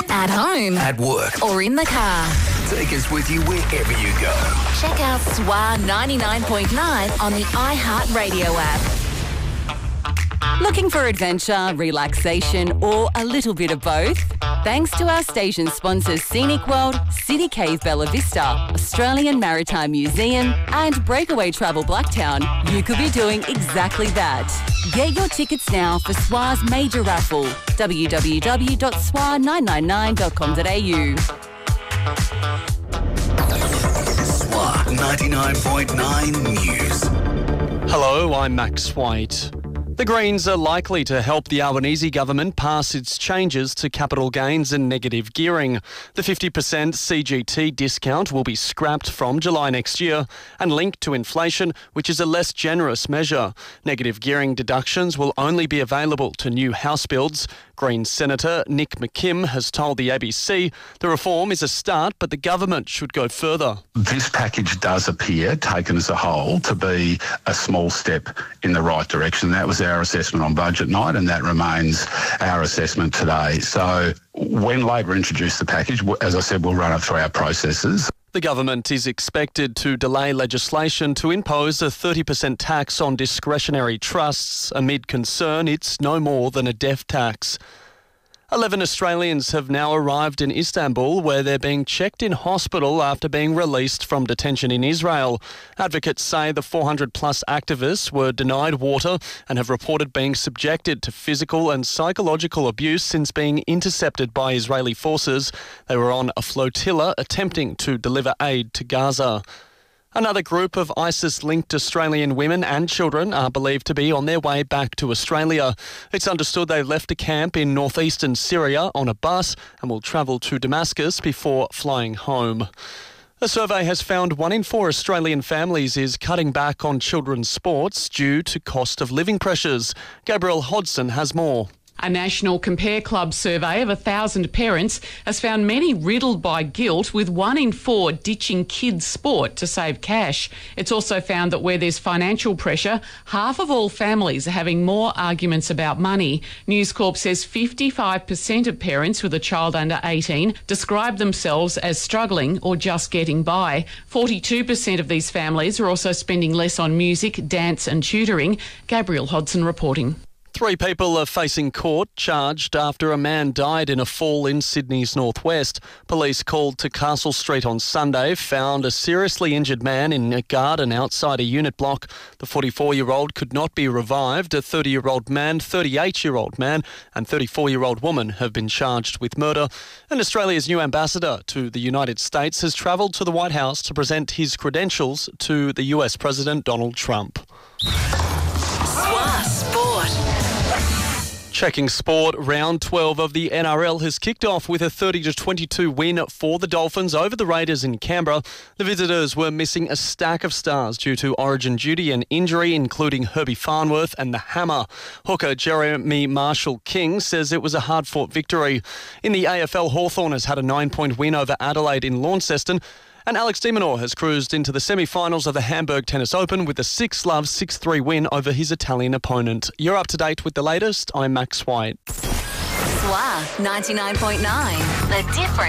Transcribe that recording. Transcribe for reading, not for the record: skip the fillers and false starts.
At home. At work. Or in the car. Take us with you wherever you go. Check out SWA 99.9 on the iHeartRadio app. Looking for adventure, relaxation, or a little bit of both? Thanks to our station sponsors Scenic World, City Cave Bella Vista, Australian Maritime Museum, and Breakaway Travel Blacktown, you could be doing exactly that. Get your tickets now for SWA's major raffle, www.swa999.com.au. SWA 99.9 News. Hello, I'm Max White. The Greens are likely to help the Albanese government pass its changes to capital gains and negative gearing. The 50% CGT discount will be scrapped from July next year and linked to inflation, which is a less generous measure. Negative gearing deductions will only be available to new house builds. Greens Senator Nick McKim has told the ABC the reform is a start, but the government should go further. This package does appear, taken as a whole, to be a small step in the right direction. That was our assessment on budget night, and that remains our assessment today. So when Labor introduced the package, as I said, we'll run it through our processes. The government is expected to delay legislation to impose a 30% tax on discretionary trusts amid concern it's no more than a death tax. 11 Australians have now arrived in Istanbul, where they're being checked in hospital after being released from detention in Israel. Advocates say the 400-plus activists were denied water and have reported being subjected to physical and psychological abuse since being intercepted by Israeli forces. They were on a flotilla attempting to deliver aid to Gaza. Another group of ISIS-linked Australian women and children are believed to be on their way back to Australia. It's understood they left a camp in northeastern Syria on a bus and will travel to Damascus before flying home. A survey has found 1 in 4 Australian families is cutting back on children's sports due to cost of living pressures. Gabrielle Hodson has more. A national Compare Club survey of 1,000 parents has found many riddled by guilt, with 1 in 4 ditching kids' sport to save cash. It's also found that where there's financial pressure, half of all families are having more arguments about money. News Corp says 55% of parents with a child under 18 describe themselves as struggling or just getting by. 42% of these families are also spending less on music, dance and tutoring. Gabrielle Hodson reporting. 3 people are facing court charged after a man died in a fall in Sydney's northwest. Police called to Castle Street on Sunday found a seriously injured man in a garden outside a unit block. The 44-year-old could not be revived. A 30-year-old man, 38-year-old man and 34-year-old woman have been charged with murder. And Australia's new ambassador to the United States has travelled to the White House to present his credentials to the US President Donald Trump. SWA Sport. Checking sport, round 12 of the NRL has kicked off with a 30-22 win for the Dolphins over the Raiders in Canberra. The visitors were missing a stack of stars due to origin duty and injury, including Herbie Farnworth and the Hammer. Hooker Jeremy Marshall-King says it was a hard-fought victory. In the AFL, Hawthorn has had a 9-point win over Adelaide in Launceston. And Alex de Minaur has cruised into the semi-finals of the Hamburg Tennis Open with a 6-love, 6-3 win over his Italian opponent. You're up to date with the latest. I'm Max White. SWA 99.9. The difference.